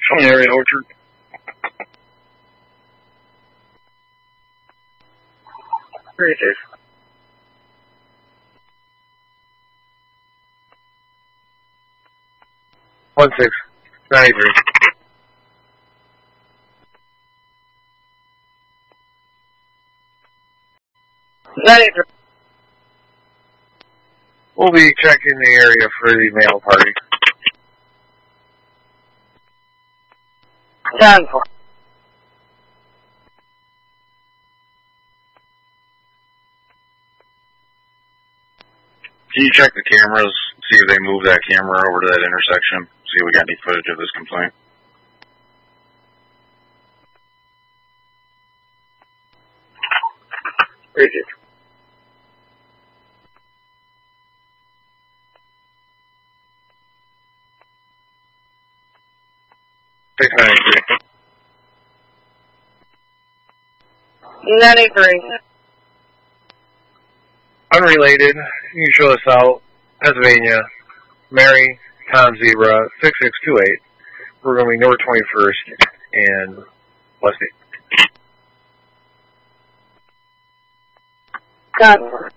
20 area Orchard. Very safe. 1693. 93. We'll be checking the area for the male party. 10-4. Can you check the cameras, see if they move that camera over to that intersection? See if we got any footage of this complaint. Very good. Six 93. Unrelated, you can show us out, Pennsylvania, Mary, Tom Zebra, 6628. We're going to be North 21st and West 8. Got it.